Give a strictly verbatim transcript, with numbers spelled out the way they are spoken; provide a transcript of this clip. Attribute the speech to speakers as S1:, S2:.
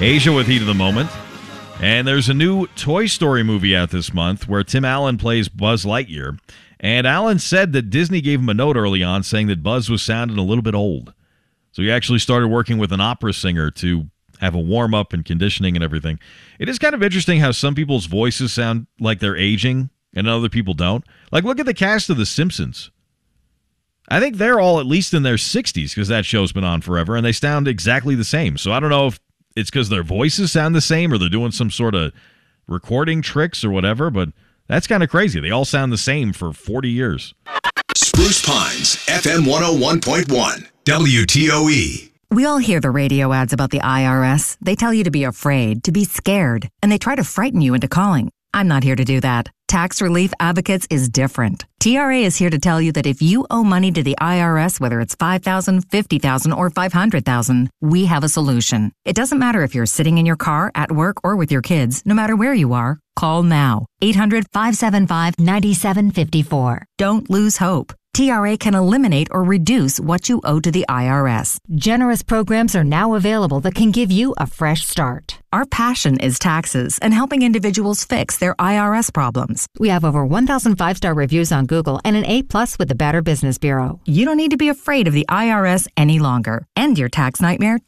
S1: Asia with Heat of the Moment. And there's a new Toy Story movie out this month where Tim Allen plays Buzz Lightyear. And Allen said that Disney gave him a note early on saying that Buzz was sounding a little bit old. So he actually started working with an opera singer to have a warm-up and conditioning and everything. It is kind of interesting how some people's voices sound like they're aging and other people don't. Like, look at the cast of The Simpsons. I think they're all at least in their sixties because that show's been on forever, and they sound exactly the same. So I don't know if it's because their voices sound the same or they're doing some sort of recording tricks or whatever, but that's kind of crazy. They all sound the same for forty years.
S2: Spruce Pines, F M one oh one point one, W T O E.
S3: We all hear the radio ads about the I R S. They tell you to be afraid, to be scared, and they try to frighten you into calling. I'm not here to do that. Tax Relief Advocates is different. T R A is here to tell you that if you owe money to the I R S, whether it's five thousand dollars, fifty thousand dollars, or five hundred thousand dollars, we have a solution. It doesn't matter if you're sitting in your car, at work, or with your kids. No matter where you are, call now. eight hundred, five seven five, nine seven five four. Don't lose hope. T R A can eliminate or reduce what you owe to the I R S.
S4: Generous programs are now available that can give you a fresh start.
S3: Our passion is taxes and helping individuals fix their I R S problems.
S4: We have over one thousand five-star reviews on Google and an A plus with the Better Business Bureau.
S3: You don't need to be afraid of the I R S any longer. End your tax nightmare